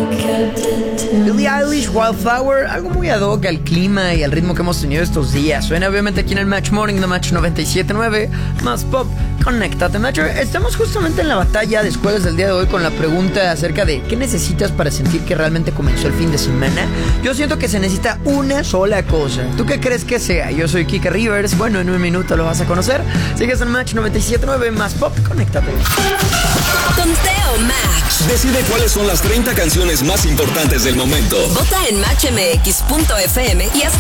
Billie Eilish, Wildflower, algo muy ad hoc al clima y al ritmo que hemos tenido estos días. Suena obviamente aquí en el Match Morning de Match 97.9, más pop. Conéctate, Matcher. Estamos justamente en la batalla de escuelas del día de hoy con la pregunta acerca de ¿qué necesitas para sentir que realmente comenzó el fin de semana? Yo siento que se necesita una sola cosa. ¿Tú qué crees que sea? Yo soy Kika Rivers. Bueno, en un minuto lo vas a conocer. Sigues en Match 97.9, más pop. Conéctate. Conteo Match. Decide cuáles son las 30 canciones más importantes del momento. Vota en matchmx.fm y haz